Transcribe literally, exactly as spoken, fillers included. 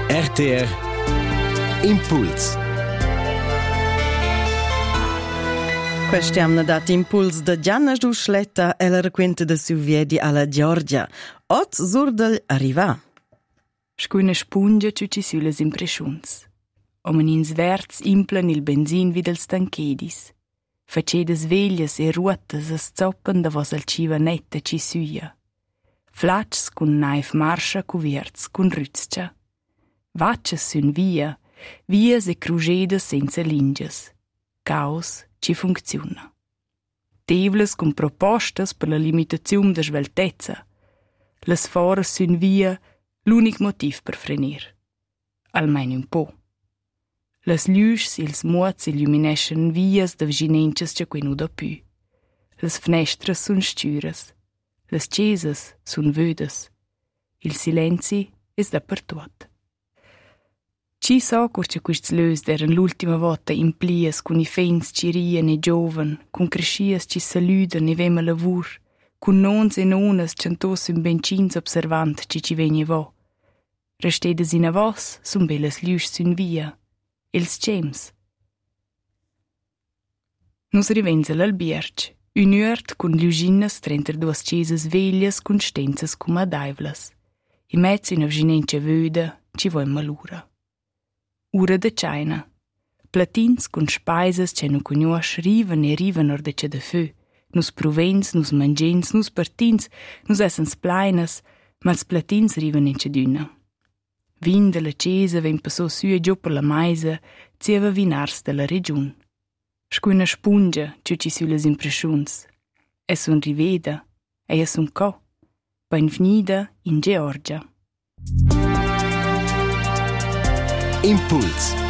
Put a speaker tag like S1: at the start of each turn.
S1: R T R Impuls.
S2: Questiamna dat impuls da Gianna Duschletta e la raquenta da Suviedi alla Georgia. Oz zurdel arriva.
S3: Scuna spungia ciù ci su les impressions. Omenins verts implan il benzin vid els tanchedis. Facedas veglias e ruotas as zoppan da vos al civa netta ci suia. Flats cun naif marscha cuvierts cun rützcha. Vaccias sun via, vias e crugedas senza lingias. Caos ci funziona. Tevlas cun propostas per la limitazione da sveltezza. Las foras sun via l'unic motiv per frenir. Almeno un po'. Las lüschs ils muots illumineschen vias da viginencias cha quei nu da pü. Las fnestras sun stüras. Las cesas sun vödas. Il silenzi es dappertuot. Ci so cur cha quists lös d'eran l'ultima volta in plias cun i fens ci rien e giovan, cun crescias ci salüden e vema lavur, cun nons e nonas centos un bencins observant ci ci vegni vo. Restedas in a vos sun belas lüschs sun via. Els James. Nus rivenza l'albierg, un uert cun liuginas trenter duas cesas veglias cun stenzas cum adaivlas. I mezzo in avginencia vöda ci voin malura. Ura de China. Platins cun speisas ce nu cugnuosch riven e riven or de ce de fö. Nus provens, nus mangens, nus partins, nus essens plainas, ma els platins riven in ce d'una. Vin de la cesa ven passò su e giù per la maisa, zieva vinars de la region. Scuna spungia ciù ci su les impressions. E sun riveda, e e sun co. Benvenida in Georgia.
S1: Impuls.